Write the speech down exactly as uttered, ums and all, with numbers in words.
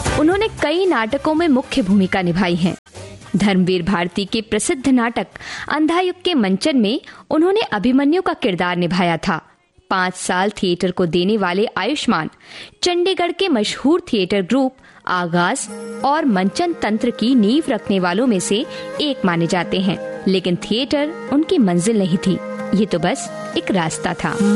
उन्होंने कई नाटकों में मुख्य भूमिका निभाई है। धर्मवीर भारती के प्रसिद्ध नाटक अंधायुग के मंचन में उन्होंने अभिमन्यु का किरदार निभाया था। पाँच साल थिएटर को देने वाले आयुष्मान चंडीगढ़ के मशहूर थिएटर ग्रुप आगाज और मंचन तंत्र की नींव रखने वालों में से एक माने जाते हैं, लेकिन थिएटर उनकी मंजिल नहीं थी, ये तो बस एक रास्ता था।